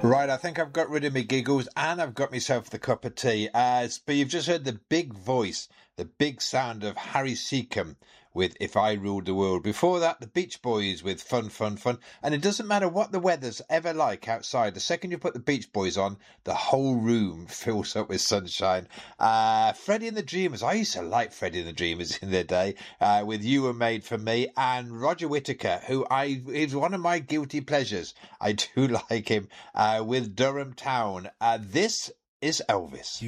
Right, I think I've got rid of my giggles and I've got myself the cup of tea. But you've just heard the big voice, the big sound of Harry Seacombe with If I Ruled the World. Before that, the Beach Boys with Fun, Fun, Fun. And it doesn't matter what the weather's ever like outside. The second you put the Beach Boys on, the whole room fills up with sunshine. Freddie and the Dreamers. I used to like Freddie and the Dreamers in their day, with You Were Made for Me. And Roger Whittaker, who is one of my guilty pleasures. I do like him, with Durham Town. This is Elvis.